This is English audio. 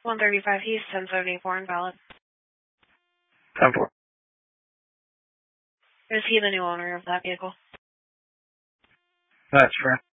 135 East, 1074 invalid. 10-4. Is he the new owner of that vehicle? That's fair.